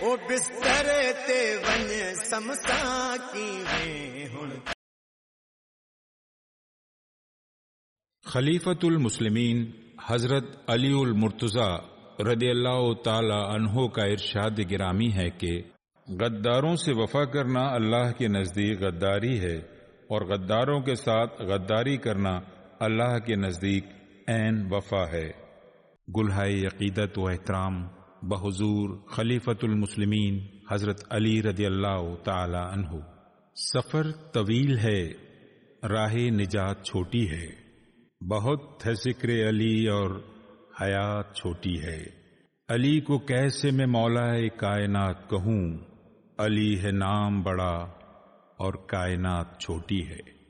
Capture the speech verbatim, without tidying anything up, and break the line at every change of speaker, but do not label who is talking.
ओ बिस्तर ते वन समसा की में हुण।
खलीफतुल मुस्लिमीन हजरत अली उल मुर्तज़ा रदियल्लाहु ताला अन्हो का इरशाद गिरामी है कि गद्दारों से वफा करना अल्लाह के नज़दीक गद्दारी है और गद्दारों के साथ गद्दारी करना अल्लाह के नज़दीक ऐन वफा है। गुलहाए अक़ीदत व एहतराम बहुज़ूर खलीफतुल मुस्लिमीन हजरत अली रदियल्लाहु ताला अन्हु। सफ़र तवील है, राहे निजात छोटी है, बहुत है ज़िक्र अली और हयात छोटी है। अली को कैसे मैं मौलाए कायनात कहूँ, अली है नाम बड़ा और कायनात छोटी है।